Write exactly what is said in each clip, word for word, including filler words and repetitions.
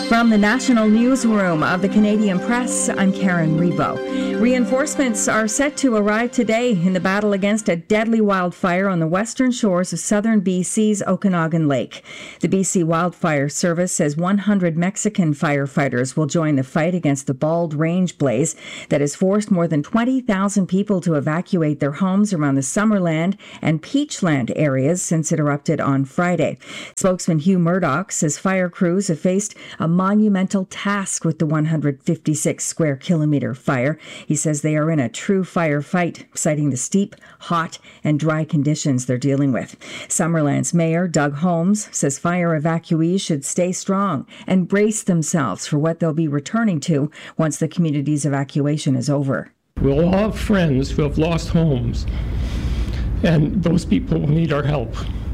From the National Newsroom of the Canadian Press, I'm Karen Rebo. Reinforcements are set to arrive today in the battle against a deadly wildfire on the western shores of southern B C's Okanagan Lake. The B C Wildfire Service says one hundred Mexican firefighters will join the fight against the Bald Range blaze that has forced more than twenty thousand people to evacuate their homes around the Summerland and Peachland areas since it erupted on Friday. Spokesman Hugh Murdoch says fire crews have faced a monumental task with the one hundred fifty-six square kilometer fire. He says they are in a true firefight, citing the steep, hot, and dry conditions they're dealing with. Summerland's mayor, Doug Holmes, says fire evacuees should stay strong and brace themselves for what they'll be returning to once the community's evacuation is over. We'll all have friends who have lost homes, and those people will need our help.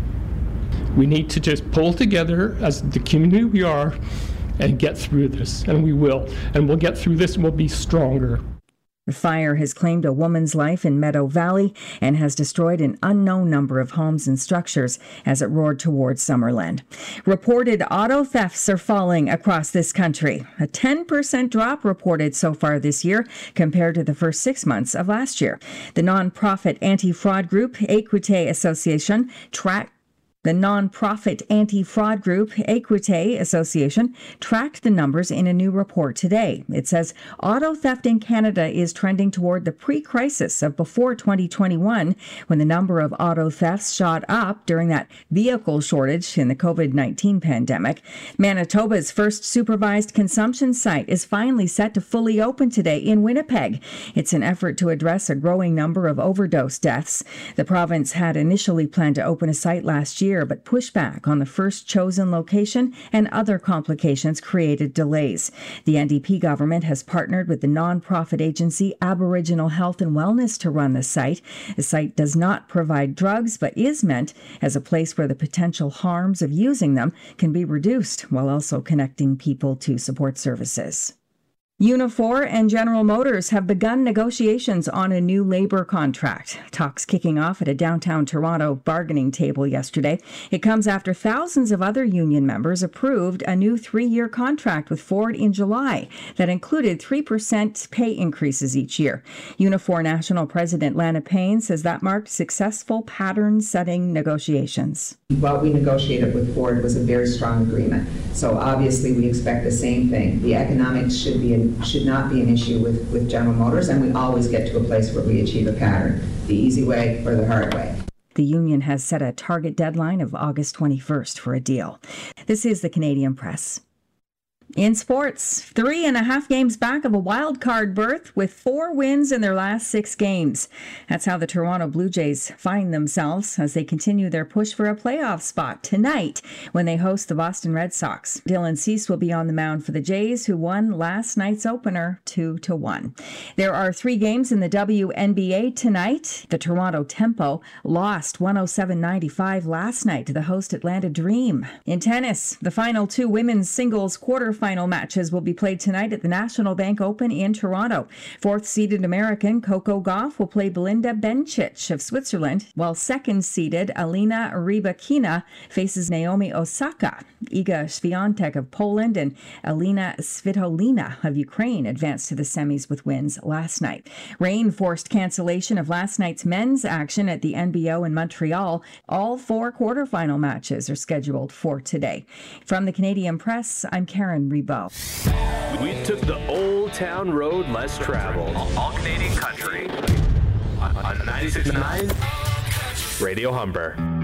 We need to just pull together as the community we are and get through this, and we will. And we'll get through this and we'll be stronger. The fire has claimed a woman's life in Meadow Valley and has destroyed an unknown number of homes and structures as it roared towards Summerland. Reported auto thefts are falling across this country. A ten percent drop reported so far this year compared to the first six months of last year. The nonprofit anti-fraud group Equite Association tracked The non-profit anti-fraud group Equite Association tracked the numbers in a new report today. It says auto theft in Canada is trending toward the pre-crisis of before twenty twenty-one, when the number of auto thefts shot up during that vehicle shortage in the covid nineteen pandemic. Manitoba's first supervised consumption site is finally set to fully open today in Winnipeg. It's an effort to address a growing number of overdose deaths. The province had initially planned to open a site last year, but pushback on the first chosen location and other complications created delays. The N D P government has partnered with the non-profit agency Aboriginal Health and Wellness to run the site. The site does not provide drugs, but is meant as a place where the potential harms of using them can be reduced, while also connecting people to support services. Unifor and General Motors have begun negotiations on a new labor contract. Talks kicking off at a downtown Toronto bargaining table yesterday. It comes after thousands of other union members approved a new three-year contract with Ford in July that included three percent pay increases each year. Unifor National President Lana Payne says that marked successful pattern-setting negotiations. What we negotiated with Ford was a very strong agreement. So obviously we expect the same thing. The economics should be an should not be an issue with, with General Motors, and we always get to a place where we achieve a pattern, the easy way or the hard way. The union has set a target deadline of August twenty-first for a deal. This is the Canadian Press. In sports, three and a half games back of a wild card berth with four wins in their last six games. That's how the Toronto Blue Jays find themselves as they continue their push for a playoff spot tonight when they host the Boston Red Sox. Dylan Cease will be on the mound for the Jays, who won last night's opener two to one. There are three games in the W N B A tonight. The Toronto Tempo lost one oh seven ninety-five last night to the host Atlanta Dream. In tennis, the final two women's singles quarterfinals Final matches will be played tonight at the National Bank Open in Toronto. Fourth-seeded American Coco Gauff will play Belinda Bencic of Switzerland, while second-seeded Alina Rybakina faces Naomi Osaka. Iga Swiatek of Poland and Alina Svitolina of Ukraine advanced to the semis with wins last night. Rain forced cancellation of last night's men's action at the N B O in Montreal. All four quarterfinal matches are scheduled for today. From the Canadian Press, I'm Karen Rebo. We took the old town road less traveled. All Canadian country on ninety-six point nine Radio Humber.